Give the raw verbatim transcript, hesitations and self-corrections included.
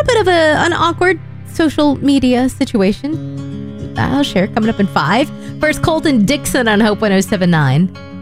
little bit of a, an awkward social media situation. I'll share coming up in five. First, Colton Dixon on Hope one oh seven nine.